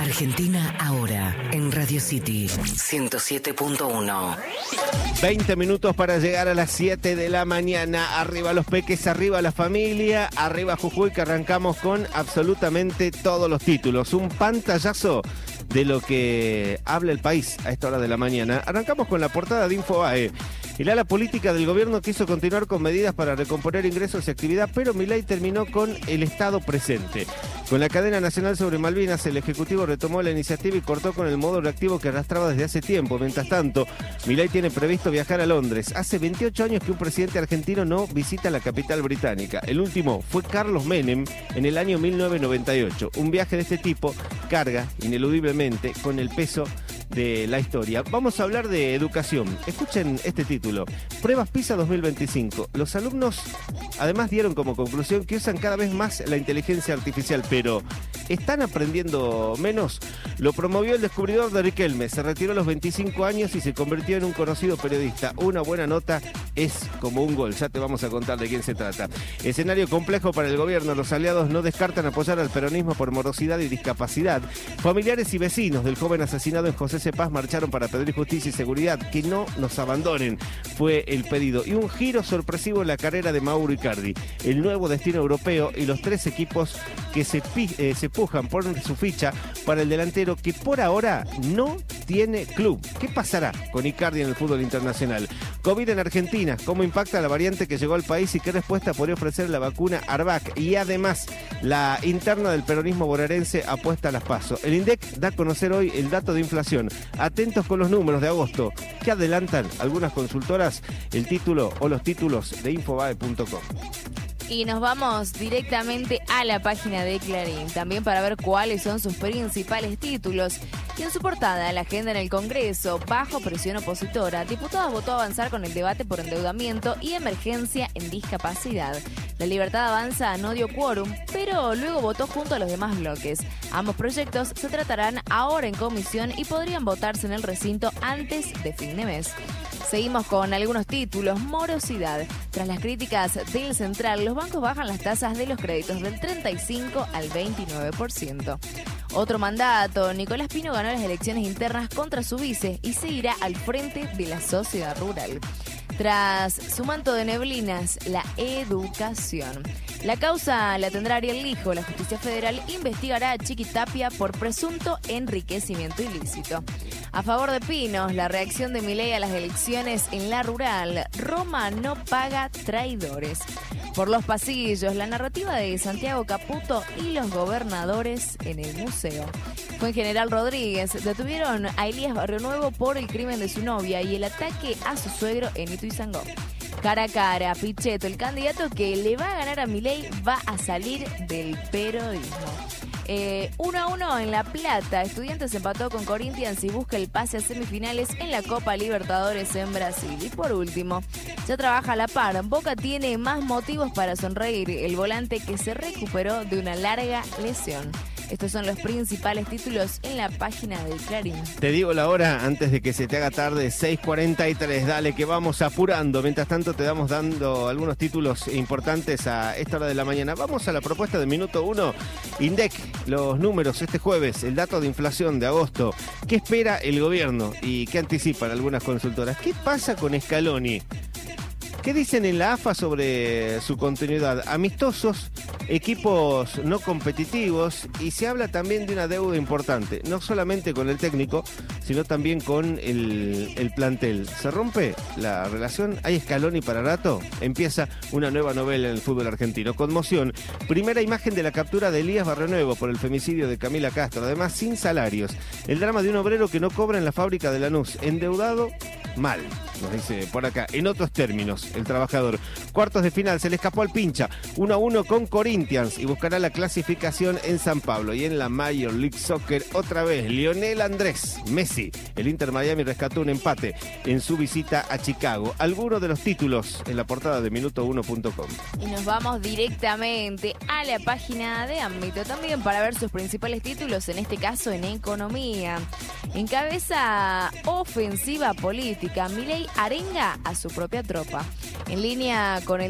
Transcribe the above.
Argentina ahora en Radio City 107.1. 20 minutos para llegar a las 7 de la mañana. Arriba los peques, arriba la familia, arriba Jujuy, que arrancamos con absolutamente todos los títulos. Un pantallazo de lo que habla el país a esta hora de la mañana. Arrancamos con la portada de Infobae. El ala política del gobierno quiso continuar con medidas para recomponer ingresos y actividad, pero Milei terminó con el Estado presente. Con la cadena nacional sobre Malvinas, el Ejecutivo retomó la iniciativa y cortó con el modo reactivo que arrastraba desde hace tiempo. Mientras tanto, Milei tiene previsto viajar a Londres. Hace 28 años que un presidente argentino no visita la capital británica. El último fue Carlos Menem en el año 1998. Un viaje de este tipo carga ineludiblemente con el peso de la historia. Vamos a hablar de educación. Escuchen este título. Pruebas PISA 2025. Los alumnos además dieron como conclusión que usan cada vez más la inteligencia artificial, pero ¿están aprendiendo menos? Lo promovió el descubridor de Riquelme. Se retiró a los 25 años y se convirtió en un conocido periodista. Una buena nota es como un gol. Ya te vamos a contar de quién se trata. Escenario complejo para el gobierno. Los aliados no descartan apoyar al peronismo por morosidad y discapacidad. Familiares y vecinos del joven asesinado en José C. Paz marcharon para pedir justicia y seguridad. Que no nos abandonen, fue el pedido. Y un giro sorpresivo en la carrera de Mauro Icardi. El nuevo destino europeo y los 3 equipos que se pujan por su ficha para el delantero que por ahora no tiene club. ¿Qué pasará con Icardi en el fútbol internacional? COVID en Argentina, ¿cómo impacta la variante que llegó al país y qué respuesta podría ofrecer la vacuna Arvac? Y además, la interna del peronismo bonaerense apuesta a las PASO. El INDEC da a conocer hoy el dato de inflación. Atentos con los números de agosto. ¿Qué adelantan algunas consultoras? El título o los títulos de Infobae.com. Y nos vamos directamente a la página de Clarín, también para ver cuáles son sus principales títulos. Y en su portada, la agenda en el Congreso, bajo presión opositora, diputados votó avanzar con el debate por endeudamiento y emergencia en discapacidad. La Libertad Avanza no dio quórum, pero luego votó junto a los demás bloques. Ambos proyectos se tratarán ahora en comisión y podrían votarse en el recinto antes de fin de mes. Seguimos con algunos títulos. Morosidad. Tras las críticas del Central, los bancos bajan las tasas de los créditos del 35 al 29%. Otro mandato. Nicolás Pino ganó las elecciones internas contra su vice y seguirá al frente de la sociedad rural. Tras su manto de neblinas, la educación. La causa la tendrá Ariel Lijo. La Justicia Federal investigará a Chiqui Tapia por presunto enriquecimiento ilícito. A favor de Pinos, la reacción de Milei a las elecciones en la rural. Roma no paga traidores. Por los pasillos, la narrativa de Santiago Caputo y los gobernadores en el museo. Fue en General Rodríguez. Detuvieron a Elías Barrionuevo por el crimen de su novia y el ataque a su suegro en Ituzaingó. Cara a cara, Pichetto, el candidato que le va a ganar a Milei, va a salir del peronismo. 1-1 en La Plata. Estudiantes empató con Corinthians y busca el pase a semifinales en la Copa Libertadores en Brasil. Y por último, ya trabaja a la par. Boca tiene más motivos para sonreír. El volante que se recuperó de una larga lesión. Estos son los principales títulos en la página del Clarín. Te digo la hora antes de que se te haga tarde, 6:43. Dale que vamos apurando. Mientras tanto te vamos dando algunos títulos importantes a esta hora de la mañana. Vamos a la propuesta de minuto 1. INDEC, los números este jueves, el dato de inflación de agosto. ¿Qué espera el gobierno y qué anticipan algunas consultoras? ¿Qué pasa con Scaloni? ¿Qué dicen en la AFA sobre su continuidad? Amistosos, equipos no competitivos y se habla también de una deuda importante, no solamente con el técnico, sino también con el plantel. ¿Se rompe la relación? ¿Hay Scaloni para rato? Empieza una nueva novela en el fútbol argentino. Conmoción. Primera imagen de la captura de Elías Barrionuevo por el femicidio de Camila Castro, además sin salarios. El drama de un obrero que no cobra en la fábrica de Lanús, endeudado mal, nos dice por acá. En otros términos, el trabajador. Cuartos de final, se le escapó al pincha. 1-1 con Corinthians y buscará la clasificación en San Pablo. Y en la Major League Soccer, otra vez, Lionel Andrés Messi. El Inter Miami rescató un empate en su visita a Chicago. Algunos de los títulos en la portada de minuto1.com. Y nos vamos directamente a la página de Ámbito también para ver sus principales títulos, en este caso en economía. Encabeza ofensiva política. Milei arenga a su propia tropa. En línea con el